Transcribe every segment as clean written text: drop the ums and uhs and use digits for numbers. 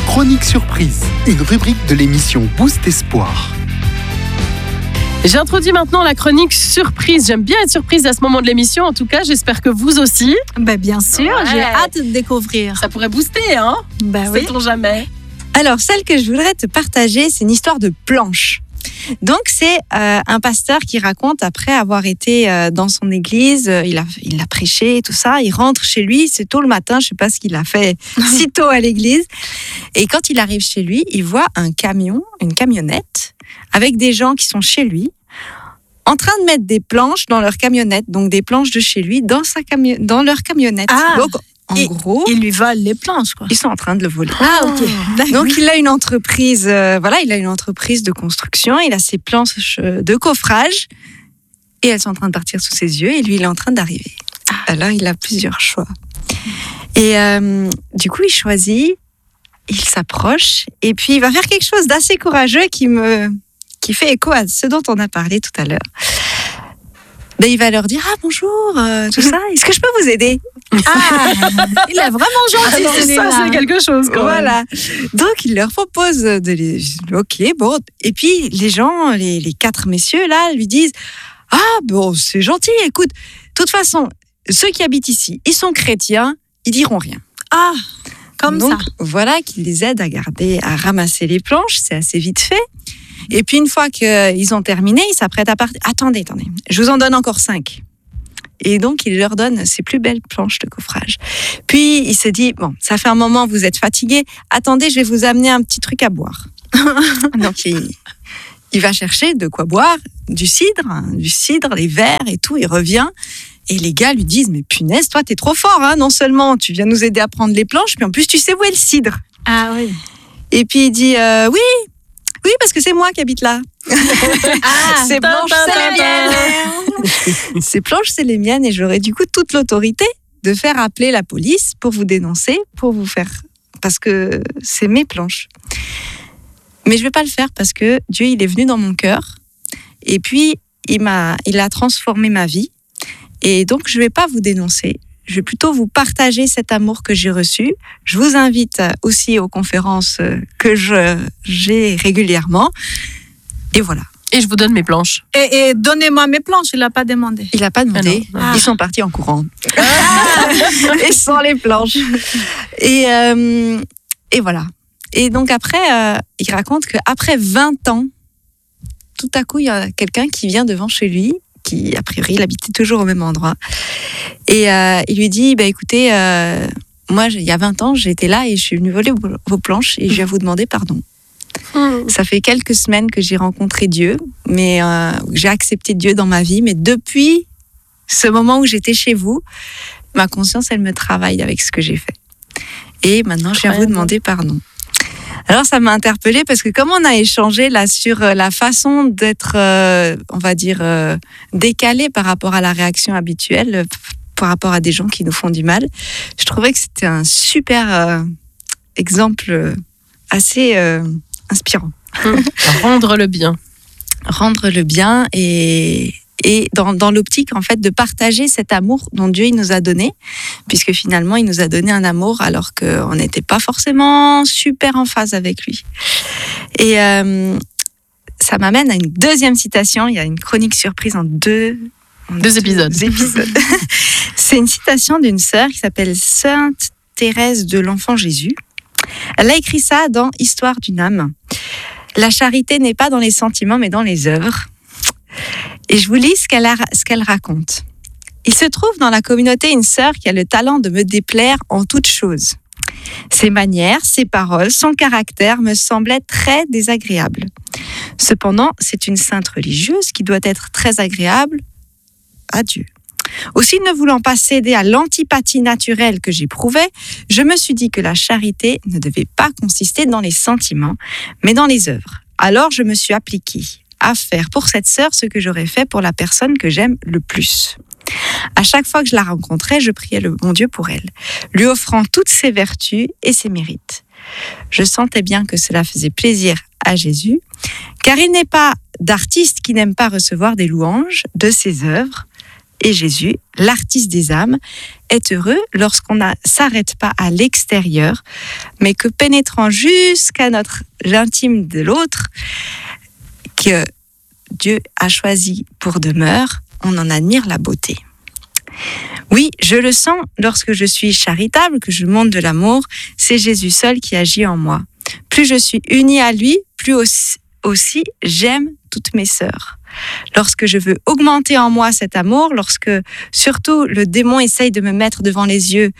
Chronique surprise, une rubrique de l'émission Boost Espoir. J'introduis maintenant la chronique surprise. J'aime bien être surprise à ce moment de l'émission. En tout cas, j'espère que vous aussi. Bien sûr, Ouais. j'ai hâte de découvrir. Ça pourrait booster, hein? Oui. Sait-on jamais. Alors, celle que je voudrais te partager, c'est une histoire de planche. Donc, c'est un pasteur qui raconte, après avoir été dans son église, il a prêché et tout ça, il rentre chez lui, c'est tôt le matin, je ne sais pas ce qu'il a fait si tôt à l'église. Et quand il arrive chez lui, il voit un camion, une camionnette, avec des gens qui sont chez lui, en train de mettre des planches dans leur camionnette, donc des planches de chez lui, dans leur camionnette. Ah. Donc, en gros, Ils lui volent les planches, quoi. ils sont en train de le voler. Ah, ok. Donc il a une entreprise, il a une entreprise de construction. Il a ses planches de coffrage et elles sont en train de partir sous ses yeux et lui il est en train d'arriver. Alors il a plusieurs choix. Et du coup il choisit, il s'approche et puis il va faire quelque chose d'assez courageux qui fait écho à ce dont on a parlé tout à l'heure. Il va leur dire bonjour, tout ça. Est-ce que je peux vous aider? Il est vraiment gentil, Alors, celui-là. ça, c'est quelque chose, quand même. Voilà. Donc, il leur propose de les... Ok, bon. Et puis, les gens, les quatre messieurs, là, lui disent c'est gentil, écoute. De toute façon, ceux qui habitent ici, ils sont chrétiens, ils diront rien. Ah, comme Donc, ça. voilà qu'il les aide à ramasser les planches. C'est assez vite fait. Et puis, une fois qu'ils ont terminé, ils s'apprêtent à partir. Attendez. Je vous en donne encore 5. Et donc, il leur donne ses plus belles planches de coffrage. Puis, il se dit, ça fait un moment, vous êtes fatigués. Attendez, je vais vous amener un petit truc à boire. Donc, il va chercher de quoi boire, du cidre, les verres et tout. Il revient. Et les gars lui disent, mais punaise, toi, t'es trop fort, hein. Non seulement tu viens nous aider à prendre les planches, puis en plus, tu sais où est le cidre. Ah oui. Et puis, il dit, oui, parce que c'est moi qui habite là. Ces planches, c'est les miennes. Ces planches, c'est les miennes et j'aurais du coup toute l'autorité de faire appeler la police pour vous dénoncer, parce que c'est mes planches. Mais je vais pas le faire parce que Dieu, il est venu dans mon cœur et puis il a transformé ma vie et donc je vais pas vous dénoncer. Je vais plutôt vous partager cet amour que j'ai reçu. Je vous invite aussi aux conférences que j'ai régulièrement. Et voilà. Et je vous donne mes planches. Et donnez-moi mes planches, il n'a pas demandé. Il n'a pas demandé. Ah non. Ils sont partis en courant. Et sans les planches. Et voilà. Et donc après, il raconte qu'après 20 ans, tout à coup, il y a quelqu'un qui vient devant chez lui, qui, a priori, il habitait toujours au même endroit. Et il lui dit, écoutez, moi, il y a 20 ans, j'étais là et je suis venue voler vos planches et je viens vous demander pardon. Ça fait quelques semaines que j'ai rencontré Dieu, mais j'ai accepté Dieu dans ma vie. Mais depuis ce moment où j'étais chez vous, ma conscience, elle me travaille avec ce que j'ai fait. Et maintenant, je viens vous demander pardon. Alors, ça m'a interpellée parce que comme on a échangé là sur la façon d'être, on va dire, décalé par rapport à la réaction habituelle, par rapport à des gens qui nous font du mal, je trouvais que c'était un super exemple assez inspirant. Rendre le bien. Rendre le bien et dans l'optique en fait de partager cet amour dont Dieu il nous a donné, puisque finalement il nous a donné un amour alors qu'on n'était pas forcément super en phase avec lui. Et ça m'amène à une deuxième citation. Il y a une chronique surprise en deux épisodes. C'est une citation d'une sœur qui s'appelle Sainte Thérèse de l'Enfant Jésus. Elle a écrit ça dans Histoire d'une âme. La charité n'est pas dans les sentiments, mais dans les œuvres. Et je vous lis ce qu'elle raconte. Il se trouve dans la communauté une sœur qui a le talent de me déplaire en toutes choses. Ses manières, ses paroles, son caractère me semblaient très désagréables. Cependant, c'est une sainte religieuse qui doit être très agréable à Dieu. Aussi, ne voulant pas céder à l'antipathie naturelle que j'éprouvais, je me suis dit que la charité ne devait pas consister dans les sentiments, mais dans les œuvres. Alors, je me suis appliquée à faire pour cette sœur ce que j'aurais fait pour la personne que j'aime le plus. À chaque fois que je la rencontrais, je priais le bon Dieu pour elle, lui offrant toutes ses vertus et ses mérites. Je sentais bien que cela faisait plaisir à Jésus, car il n'est pas d'artiste qui n'aime pas recevoir des louanges de ses œuvres. Et Jésus, l'artiste des âmes, est heureux lorsqu'on ne s'arrête pas à l'extérieur, mais que pénétrant jusqu'à l'intime de l'autre, que Dieu a choisi pour demeure, on en admire la beauté. Oui, je le sens lorsque je suis charitable, que je montre de l'amour, c'est Jésus seul qui agit en moi. Plus je suis unie à lui, plus aussi j'aime toutes mes sœurs. Lorsque je veux augmenter en moi cet amour, lorsque surtout le démon essaye de me mettre devant les yeux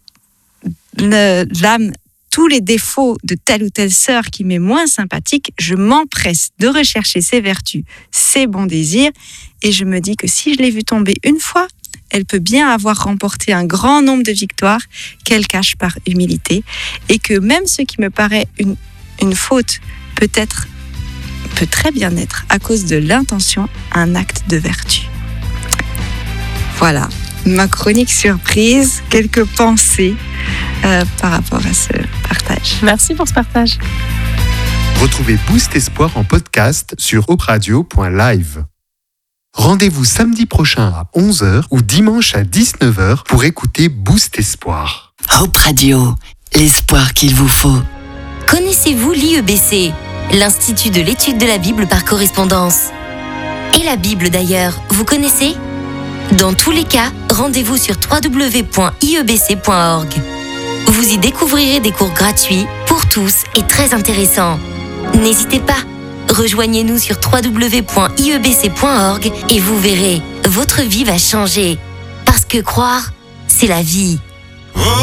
l'âme, tous les défauts de telle ou telle sœur qui m'est moins sympathique, je m'empresse de rechercher ses vertus, ses bons désirs, et je me dis que si je l'ai vue tomber une fois, elle peut bien avoir remporté un grand nombre de victoires qu'elle cache par humilité, et que même ce qui me paraît une faute peut très bien être, à cause de l'intention, un acte de vertu. Voilà, ma chronique surprise, quelques pensées par rapport à ce partage. Merci pour ce partage. Retrouvez Boost Espoir en podcast sur hopradio.live. Rendez-vous samedi prochain à 11h ou dimanche à 19h pour écouter Boost Espoir. Hope Radio, l'espoir qu'il vous faut. Connaissez-vous l'IEBC, l'Institut de l'étude de la Bible par correspondance? Et la Bible d'ailleurs, vous connaissez? Dans tous les cas, rendez-vous sur www.iebc.org. Vous y découvrirez des cours gratuits pour tous et très intéressants. N'hésitez pas, rejoignez-nous sur www.iebc.org et vous verrez, votre vie va changer. Parce que croire, c'est la vie.